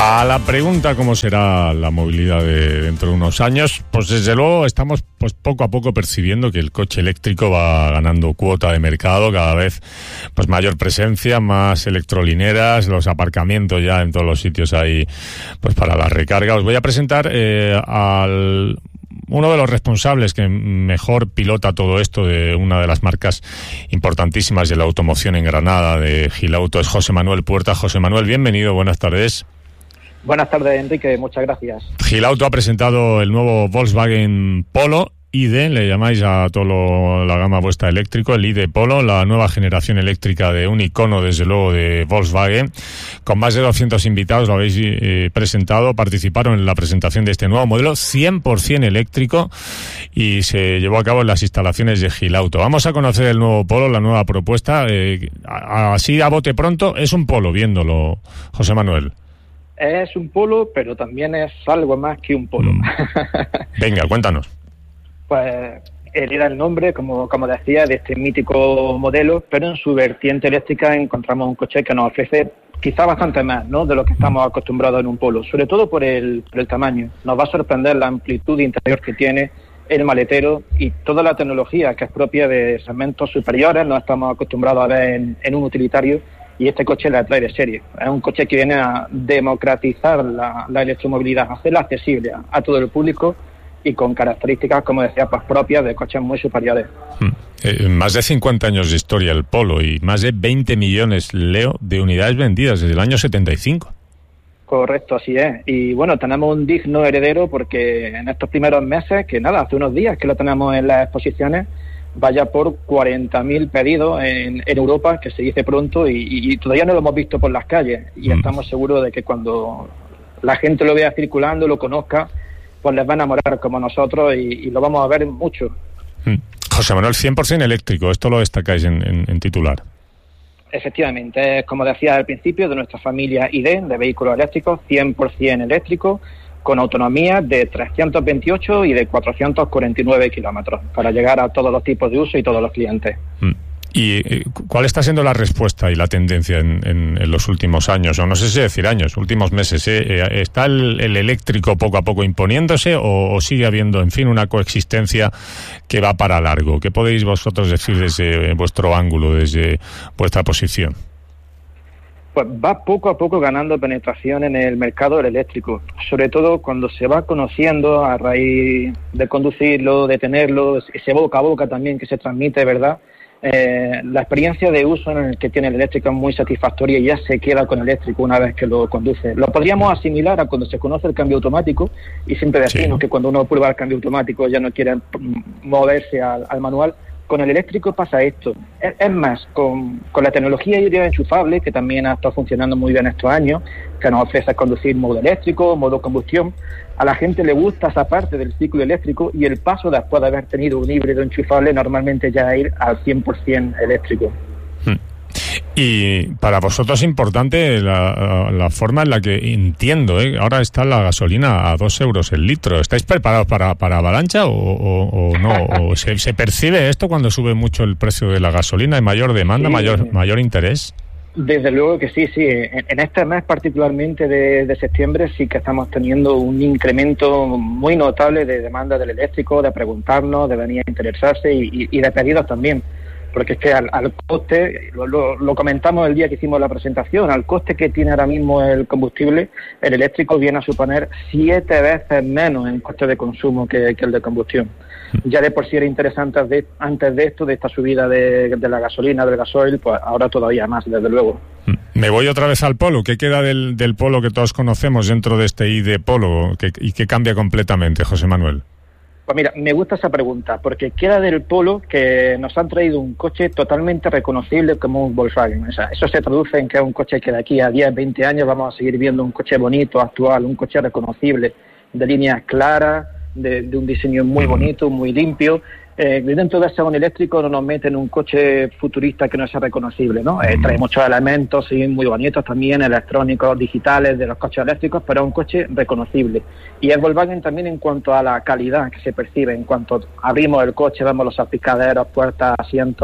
A la pregunta cómo será la movilidad de dentro de unos años, pues desde luego estamos pues poco a poco percibiendo que el coche eléctrico va ganando cuota de mercado, cada vez pues mayor presencia, más electrolineras, los aparcamientos ya en todos los sitios ahí pues para la recarga. Os voy a presentar al uno de los responsables que mejor pilota todo esto de una de las marcas importantísimas de la automoción en Granada, de Gilauto, es José Manuel Puerta. José Manuel, bienvenido, buenas tardes. Buenas tardes, Enrique, muchas gracias. Gilauto ha presentado el nuevo Volkswagen Polo ID, le llamáis a toda la gama vuestra eléctrico, el ID Polo, la nueva generación eléctrica de un icono, desde luego, de Volkswagen. Con más de 200 invitados lo habéis presentado, participaron en la presentación de este nuevo modelo 100% eléctrico y se llevó a cabo en las instalaciones de Gilauto. Vamos a conocer el nuevo Polo, la nueva propuesta. Así a bote pronto, es un Polo, viéndolo, José Manuel. Es un Polo, pero también es algo más que un Polo. Venga, cuéntanos. Pues hereda el nombre, como decía, de este mítico modelo, pero en su vertiente eléctrica encontramos un coche que nos ofrece quizá bastante más, ¿no?, de lo que estamos acostumbrados en un Polo, sobre todo por el tamaño. Nos va a sorprender la amplitud interior que tiene, el maletero y toda la tecnología que es propia de segmentos superiores. No estamos acostumbrados a ver en un utilitario, y este coche la trae de serie. Es un coche que viene a democratizar la electromovilidad, hacerla accesible a todo el público y con características, como decía, pues propias de coches muy superiores. Más de 50 años de historia el Polo y más de 20 millones, Leo, de unidades vendidas desde el año 75. Correcto, así es. Y bueno, tenemos un digno heredero porque en estos primeros meses, que nada, hace unos días que lo tenemos en las exposiciones, vaya por 40.000 pedidos en Europa, que se dice pronto, y todavía no lo hemos visto por las calles. Y estamos seguros de que cuando la gente lo vea circulando, lo conozca, pues les va a enamorar como nosotros y lo vamos a ver mucho. José Manuel, 100% eléctrico, esto lo destacáis en titular. Efectivamente, es como decía al principio, de nuestra familia ID, de vehículos eléctricos, 100% eléctrico, con autonomía de 328 y de 449 kilómetros, para llegar a todos los tipos de uso y todos los clientes. ¿Y cuál está siendo la respuesta y la tendencia en los últimos años, o no sé si decir años, últimos meses? ¿Está el eléctrico poco a poco imponiéndose o sigue habiendo, en fin, una coexistencia que va para largo? ¿Qué podéis vosotros decir desde vuestro ángulo, desde vuestra posición? Pues va poco a poco ganando penetración en el mercado del eléctrico, sobre todo cuando se va conociendo a raíz de conducirlo, de tenerlo, ese boca a boca también que se transmite, ¿verdad? La experiencia de uso en el que tiene el eléctrico es muy satisfactoria y ya se queda con el eléctrico una vez que lo conduce. Lo podríamos asimilar a cuando se conoce el cambio automático, y siempre decimos que cuando uno prueba el cambio automático ya no quiere moverse al manual. Con el eléctrico pasa esto. Es más, con la tecnología híbrida enchufable, que también ha estado funcionando muy bien estos años, que nos ofrece conducir modo eléctrico, modo combustión, a la gente le gusta esa parte del ciclo eléctrico, y el paso después de haber tenido un híbrido enchufable normalmente ya es ir al 100% eléctrico. Y para vosotros es importante la forma en la que entiendo, ahora está la gasolina a 2 euros el litro. ¿Estáis preparados para avalancha o no? ¿O se percibe esto cuando sube mucho el precio de la gasolina? ¿Hay mayor demanda, mayor interés? Desde luego que sí. En este mes particularmente de septiembre sí que estamos teniendo un incremento muy notable de demanda del eléctrico, de preguntarnos, de venir a interesarse y de pedidos también. Porque es que al coste, lo comentamos el día que hicimos la presentación, al coste que tiene ahora mismo el combustible, el eléctrico viene a suponer 7 veces menos en coste de consumo que el de combustión. Ya de por sí era interesante antes de esto, de esta subida de la gasolina, del gasoil, pues ahora todavía más, desde luego. Me voy otra vez al Polo. ¿Qué queda del Polo que todos conocemos dentro de este ID Polo y que cambia completamente, José Manuel? Pues mira, me gusta esa pregunta, porque queda del Polo que nos han traído un coche totalmente reconocible como un Volkswagen. O sea, eso se traduce en que es un coche que de aquí a 10, 20 años vamos a seguir viendo un coche bonito, actual, un coche reconocible, de líneas claras, de un diseño muy bonito, muy limpio. Dentro de ese un eléctrico no nos meten un coche futurista que no sea reconocible, ¿no? Trae muchos elementos, sí, muy bonitos también, electrónicos, digitales de los coches eléctricos, pero es un coche reconocible. Y es Volkswagen también en cuanto a la calidad que se percibe, en cuanto abrimos el coche, vemos los salpicaderos, puertas, asientos,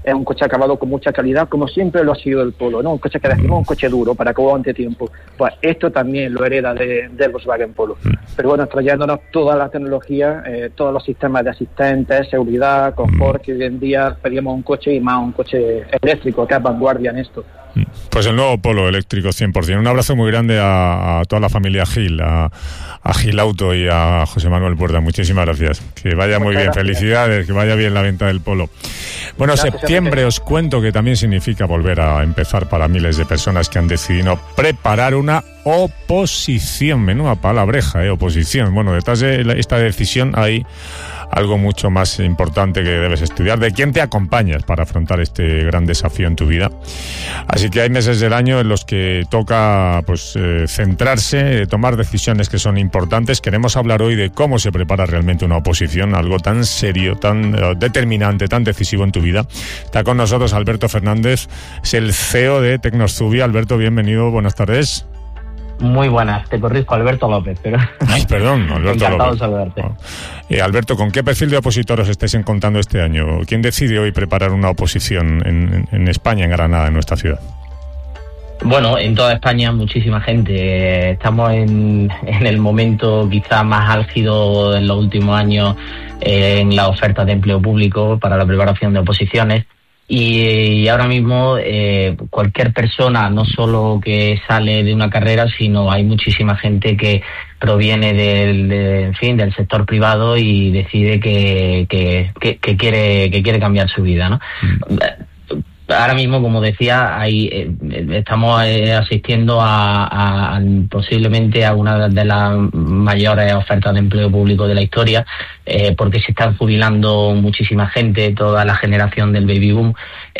es un coche acabado con mucha calidad, como siempre lo ha sido el Polo, ¿no? Un coche que decimos un coche duro para que aguante tiempo. Pues esto también lo hereda del Volkswagen Polo. Pero bueno, trayéndonos toda la tecnología, todos los sistemas de asistentes, seguridad, confort, que hoy en día pedimos un coche y más un coche eléctrico, que es vanguardia en esto. Pues el nuevo Polo eléctrico 100%. Un abrazo muy grande a toda la familia Gil, a Gil Auto y a José Manuel Puerta. Muchísimas gracias. Que vaya muy bien. Felicidades, que vaya bien la venta del Polo. Bueno, gracias, septiembre os cuento que también significa volver a empezar para miles de personas que han decidido preparar una oposición. Menuda palabreja, oposición. Bueno, detrás de esta decisión hay algo mucho más importante que debes estudiar, de quién te acompañas para afrontar este gran desafío en tu vida. Así que hay meses del año en los que toca centrarse, tomar decisiones que son importantes. Queremos hablar hoy de cómo se prepara realmente una oposición, algo tan serio, tan determinante, tan decisivo en tu vida. Está con nosotros Alberto Fernández, es el CEO de Tecnostudia. Alberto, bienvenido, buenas tardes. Muy buenas, te corrijo, Alberto López, pero... Ay, perdón, Alberto encantado López. De saludarte. Alberto, ¿con qué perfil de opositor os estáis encontrando este año? ¿Quién decide hoy preparar una oposición en España, en Granada, en nuestra ciudad? Bueno, en toda España muchísima gente. Estamos en el momento quizá más álgido en los últimos años en la oferta de empleo público para la preparación de oposiciones. Y ahora mismo cualquier persona, no solo que sale de una carrera, sino hay muchísima gente que proviene del sector privado y decide que quiere cambiar su vida, ¿no? Ahora mismo, como decía, estamos asistiendo a posiblemente a una de las mayores ofertas de empleo público de la historia, porque se están jubilando muchísima gente, toda la generación del baby boom.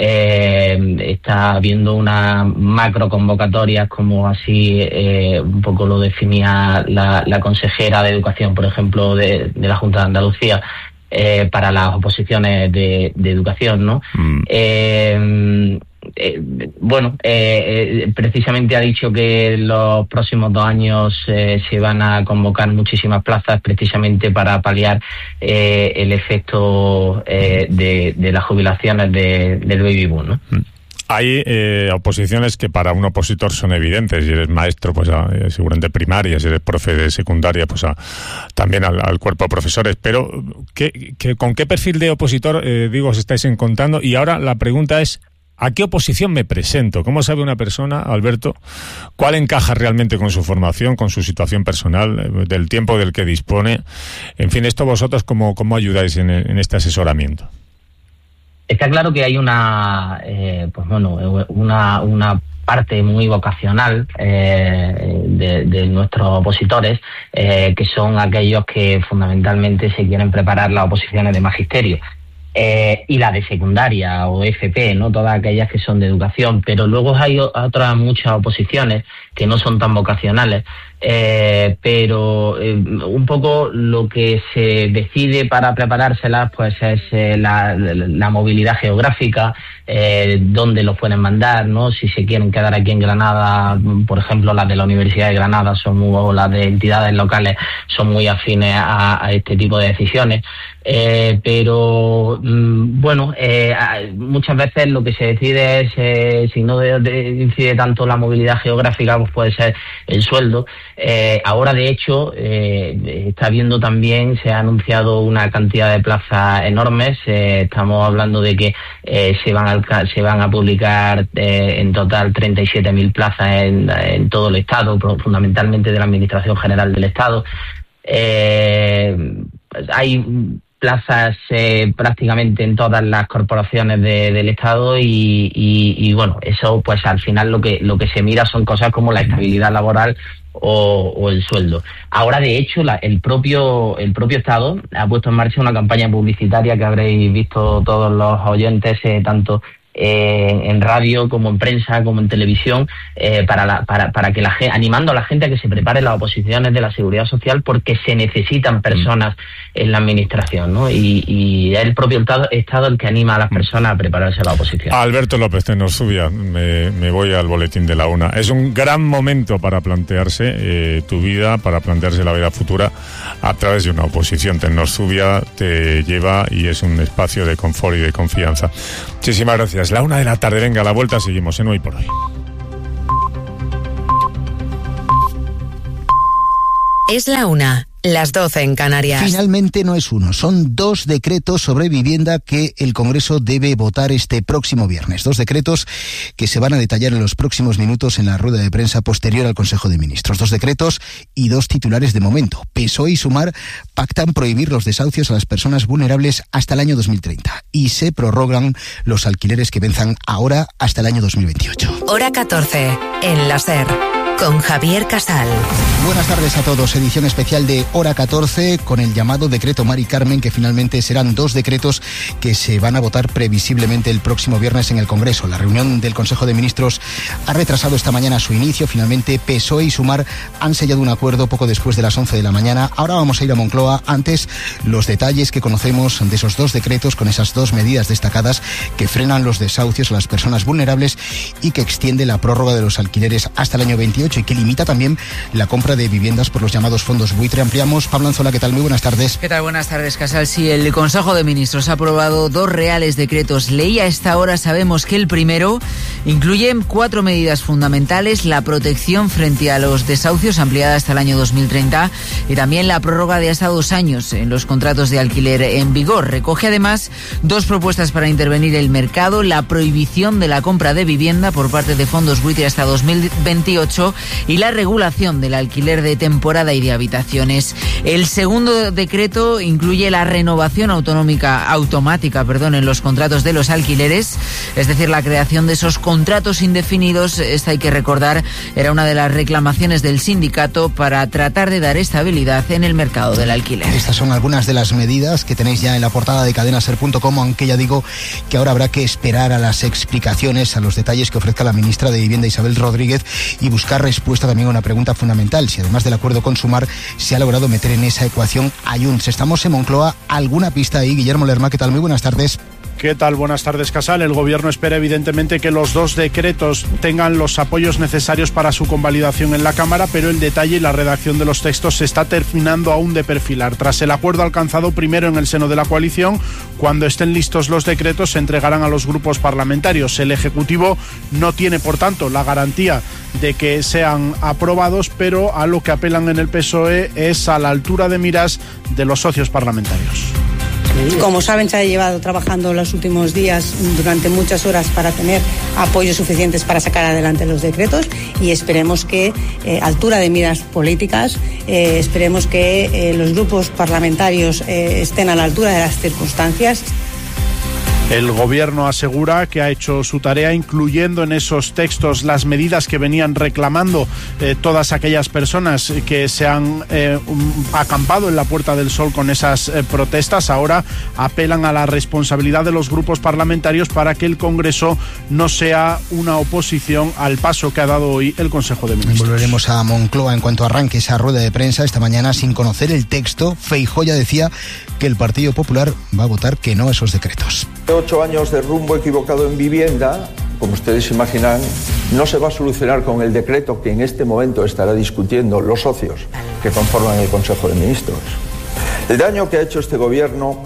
Está habiendo una macro convocatorias, como así un poco lo definía la consejera de Educación, por ejemplo, de la Junta de Andalucía, para las oposiciones de educación, ¿no? Precisamente ha dicho que en los próximos 2 años se van a convocar muchísimas plazas precisamente para paliar el efecto de las jubilaciones del baby boom, ¿no? Hay oposiciones que para un opositor son evidentes. Si eres maestro, pues seguramente primaria, si eres profe de secundaria, pues también al cuerpo de profesores. Pero ¿con qué perfil de opositor, os estáis encontrando? Y ahora la pregunta es, ¿a qué oposición me presento? ¿Cómo sabe una persona, Alberto, cuál encaja realmente con su formación, con su situación personal, del tiempo del que dispone? En fin, esto vosotros, ¿cómo ayudáis en este asesoramiento? Está claro que hay una parte muy vocacional de nuestros opositores, que son aquellos que fundamentalmente se quieren preparar las oposiciones de magisterio. Y la de secundaria o FP, ¿no? Todas aquellas que son de educación, pero luego hay otras muchas oposiciones que no son tan vocacionales, pero un poco lo que se decide para preparárselas pues es la movilidad geográfica, dónde los pueden mandar, ¿no? Si se quieren quedar aquí en Granada, por ejemplo, las de la Universidad de Granada o las de entidades locales son muy afines a este tipo de decisiones. Pero muchas veces lo que se decide es, si no incide tanto la movilidad geográfica, pues puede ser el sueldo. Ahora, de hecho, está habiendo también, se ha anunciado una cantidad de plazas enormes. Estamos hablando de que se van a publicar en total 37.000 plazas en todo el Estado, fundamentalmente de la Administración General del Estado. Hay plazas prácticamente en todas las corporaciones del Estado y bueno, eso pues al final lo que se mira son cosas como la estabilidad laboral o el sueldo. Ahora, de hecho, el propio Estado ha puesto en marcha una campaña publicitaria que habréis visto todos los oyentes, tanto en radio, como en prensa, como en televisión, para que animando a la gente a que se prepare las oposiciones de la Seguridad Social, porque se necesitan personas en la administración, ¿no? Y es el propio Estado el que anima a las personas a prepararse a la oposición. Alberto López Tenosubia, me voy al boletín de la una. Es un gran momento para plantearse tu vida, para plantearse la vida futura a través de una oposición. Tenosubia te lleva y es un espacio de confort y de confianza. Muchísimas gracias. La 1 de la tarde, venga, a la vuelta seguimos en Hoy por Hoy. Es la 1, las 12 en Canarias. Finalmente no es uno, son 2 decretos sobre vivienda que el Congreso debe votar este próximo viernes. 2 decretos que se van a detallar en los próximos minutos en la rueda de prensa posterior al Consejo de Ministros. 2 decretos y 2 titulares de momento. PSOE y Sumar pactan prohibir los desahucios a las personas vulnerables hasta el año 2030 y se prorrogan los alquileres que venzan ahora hasta el año 2028. Hora 14, en la SER, con Javier Casal. Buenas tardes a todos. Edición especial de Hora 14 con el llamado Decreto Mari Carmen, que finalmente serán 2 decretos que se van a votar previsiblemente el próximo viernes en el Congreso. La reunión del Consejo de Ministros ha retrasado esta mañana su inicio. Finalmente PSOE y Sumar han sellado un acuerdo poco después de las 11 de la mañana. Ahora vamos a ir a Moncloa. Antes, los detalles que conocemos de esos 2 decretos con esas 2 medidas destacadas que frenan los desahucios a las personas vulnerables y que extiende la prórroga de los alquileres hasta el año 28 y que limita también la compra de viviendas por los llamados fondos buitre. Ampliamos. Pablo Anzola, ¿qué tal? Muy buenas tardes. ¿Qué tal? Buenas tardes, Casal. Sí, el Consejo de Ministros ha aprobado 2 reales decretos ley. A esta hora sabemos que el primero incluye 4 medidas fundamentales: la protección frente a los desahucios ampliada hasta el año 2030 y también la prórroga de hasta 2 años en los contratos de alquiler en vigor. Recoge además 2 propuestas para intervenir el mercado: la prohibición de la compra de vivienda por parte de fondos buitre hasta 2028 y la regulación del alquiler de temporada y de habitaciones. El segundo decreto incluye la renovación automática en los contratos de los alquileres, es decir, la creación de esos contratos indefinidos. Esta, hay que recordar, era una de las reclamaciones del sindicato para tratar de dar estabilidad en el mercado del alquiler. Estas son algunas de las medidas que tenéis ya en la portada de cadenaser.com, aunque ya digo que ahora habrá que esperar a las explicaciones, a los detalles que ofrezca la ministra de Vivienda, Isabel Rodríguez, y buscar respuesta también a una pregunta fundamental: si además del acuerdo con Sumar se ha logrado meter en esa ecuación a Junts. Estamos en Moncloa. ¿Alguna pista ahí? Guillermo Lerma, ¿qué tal? Muy buenas tardes. ¿Qué tal? Buenas tardes, Casal. El Gobierno espera evidentemente que los 2 decretos tengan los apoyos necesarios para su convalidación en la Cámara, pero el detalle y la redacción de los textos se está terminando aún de perfilar. Tras el acuerdo alcanzado primero en el seno de la coalición, cuando estén listos los decretos se entregarán a los grupos parlamentarios. El Ejecutivo no tiene, por tanto, la garantía de que sean aprobados, pero a lo que apelan en el PSOE es a la altura de miras de los socios parlamentarios. Como saben, se ha llevado trabajando los últimos días durante muchas horas para tener apoyos suficientes para sacar adelante los decretos, y esperemos que altura de miras políticas, esperemos que los grupos parlamentarios estén a la altura de las circunstancias. El Gobierno asegura que ha hecho su tarea, incluyendo en esos textos las medidas que venían reclamando todas aquellas personas que se han acampado en la Puerta del Sol con esas protestas. Ahora apelan a la responsabilidad de los grupos parlamentarios para que el Congreso no sea una oposición al paso que ha dado hoy el Consejo de Ministros. Volveremos a Moncloa en cuanto arranque esa rueda de prensa. Esta mañana, sin conocer el texto, Feijóo ya decía que el Partido Popular va a votar que no a esos decretos. 8 años de rumbo equivocado en vivienda, como ustedes imaginan, no se va a solucionar con el decreto que en este momento estará discutiendo los socios que conforman el Consejo de Ministros. El daño que ha hecho este gobierno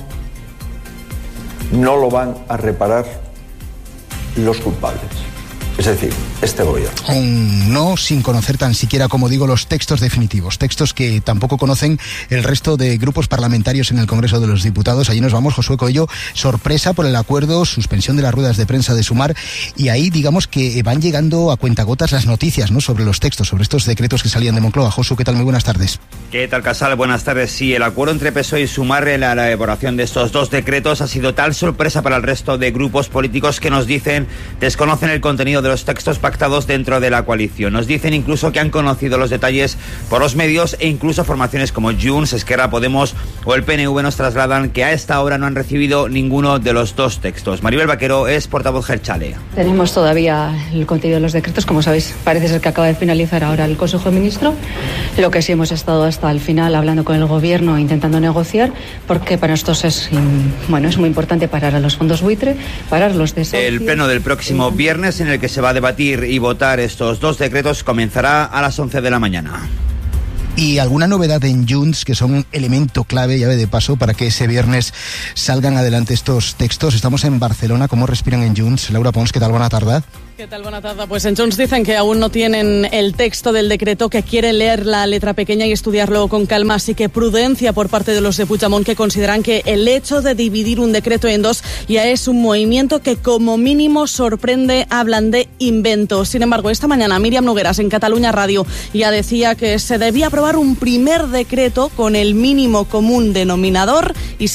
no lo van a reparar los culpables, es decir, este gobierno. No, sin conocer tan siquiera, como digo, los textos definitivos, textos que tampoco conocen el resto de grupos parlamentarios en el Congreso de los Diputados. Allí nos vamos, Josué Coello. Sorpresa por el acuerdo, suspensión de las ruedas de prensa de Sumar, y ahí digamos que van llegando a cuentagotas las noticias, ¿no?, sobre los textos, sobre estos decretos que salían de Moncloa. Josué, ¿qué tal? Muy buenas tardes. ¿Qué tal, Casal? Buenas tardes. Sí, el acuerdo entre PSOE y Sumar en la elaboración de estos 2 decretos ha sido tal sorpresa para el resto de grupos políticos que nos dicen desconocen el contenido de los textos pactados pactados dentro de la coalición. Nos dicen incluso que han conocido los detalles por los medios e incluso formaciones como Junts, Esquerra, Podemos o el PNV nos trasladan que a esta hora no han recibido ninguno de los dos textos. Maribel Vaquero es portavoz Jeltzale. Tenemos todavía el contenido de los decretos, como sabéis, parece ser que acaba de finalizar ahora el Consejo de Ministros. Lo que sí hemos estado hasta el final hablando con el Gobierno, intentando negociar, porque para nosotros es muy importante parar a los fondos buitre, parar los desahucios. El pleno del próximo viernes, en el que se va a debatir y votar estos dos decretos, comenzará a las 11 de la mañana. Y alguna novedad en Junts, que son un elemento clave, llave de paso, para que ese viernes salgan adelante estos textos. Estamos en Barcelona. ¿Cómo respiran en Junts? Laura Pons, ¿qué tal? Buena tarde. ¿Qué tal? Buena tarde. Pues en Junts dicen que aún no tienen el texto del decreto, que quieren leer la letra pequeña y estudiarlo con calma, así que prudencia por parte de los de Puigdemont, que consideran que el hecho de dividir un decreto en dos ya es un movimiento que como mínimo sorprende, hablan de invento. Sin embargo, esta mañana Míriam Nogueras en Cataluña Radio ya decía que se debía aprobar un primer decreto con el mínimo común denominador y